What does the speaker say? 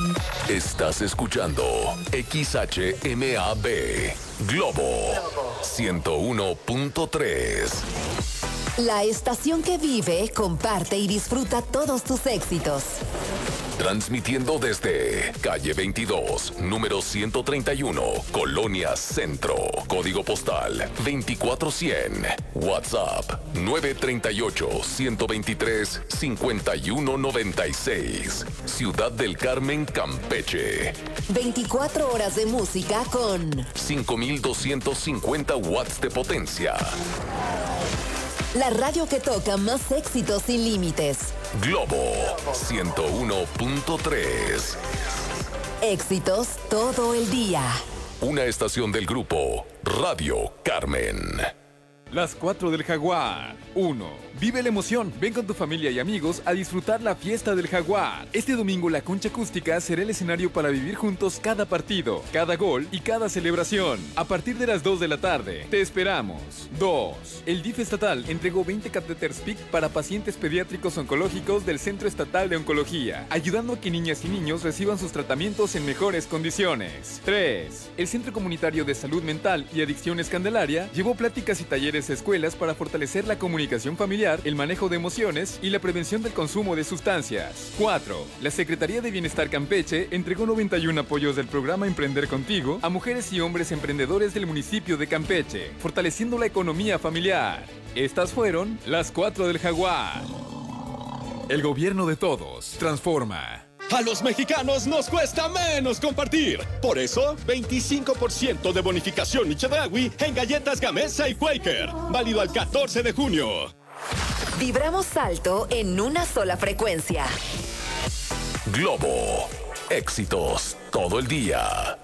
Estás escuchando XHMAB Globo 101.3. La estación que vive, comparte y disfruta todos tus éxitos. Transmitiendo desde calle 22, número 131, Colonia Centro. Código postal 24100. WhatsApp 938-123-5196. Ciudad del Carmen, Campeche. 24 horas de música con 5250 watts de potencia. la radio que toca más éxitos sin límites. Globo 101.3. Éxitos todo el día. Una estación del grupo Radio Carmen. Las 4 del Jaguar. 1. Vive la emoción. Ven con tu familia y amigos a disfrutar la fiesta del Jaguar. Este domingo la Concha Acústica será el escenario para vivir juntos cada partido, cada gol y cada celebración. A partir de las 2 de la tarde. Te esperamos. 2. El DIF estatal entregó 20 catéteres PIC para pacientes pediátricos oncológicos del Centro Estatal de Oncología, ayudando a que niñas y niños reciban sus tratamientos en mejores condiciones. 3. El Centro Comunitario de Salud Mental y Adicciones Candelaria llevó pláticas y talleres a escuelas para fortalecer la comunicación familiar, el manejo de emociones y la prevención del consumo de sustancias. 4. La Secretaría de Bienestar Campeche entregó 91 apoyos del programa Emprender Contigo a mujeres y hombres emprendedores del municipio de Campeche, fortaleciendo la economía familiar. Estas fueron las 4 del Jaguar. El gobierno de todos transforma. A los mexicanos nos cuesta menos compartir. Por eso, 25% de bonificación y Chedraui en galletas Gamesa y Quaker. Válido al 14 de junio. Vibramos alto en una sola frecuencia. Globo. Éxitos todo el día.